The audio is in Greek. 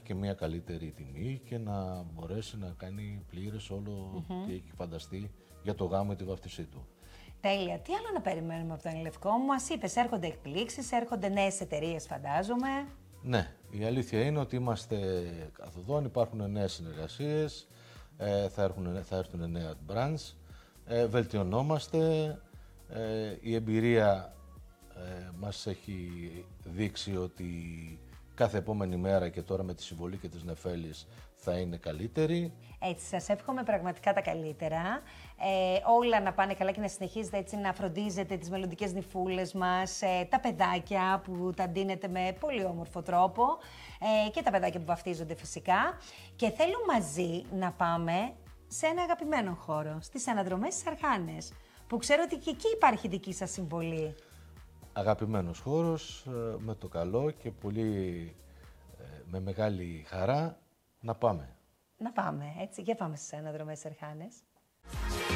και μια καλύτερη τιμή και να μπορέσει να κάνει πλήρες όλο τι έχει φανταστεί για το γάμο ή τη βαφτισή του. Τέλεια. Τι άλλο να περιμένουμε από τον Ελευκό? Μας είπες, έρχονται εκπλήξεις, έρχονται νέες εταιρείες, φαντάζομαι. Ναι, η αλήθεια είναι ότι είμαστε καθοδόν, υπάρχουν νέες συνεργασίες, θα έρθουν νέα branch, βελτιωνόμαστε, η εμπειρία μας έχει δείξει ότι κάθε επόμενη μέρα και τώρα με τη συμβολή και της Νεφέλης θα είναι καλύτερη. Έτσι, σας εύχομαι πραγματικά τα καλύτερα. Όλα να πάνε καλά και να συνεχίζετε έτσι να φροντίζετε τις μελλοντικές νυφούλες μας, τα παιδάκια που τα ντύνετε με πολύ όμορφο τρόπο και τα παιδάκια που βαφτίζονται φυσικά. Και θέλω μαζί να πάμε σε ένα αγαπημένο χώρο, στις αναδρομές στις Αρχάνες, που ξέρω ότι και εκεί υπάρχει δική σας συμβολή. Αγαπημένος χώρος, με το καλό και πολύ με μεγάλη χαρά να πάμε. Να πάμε, έτσι, για πάμε στις αναδρομές στις Αρχάνες.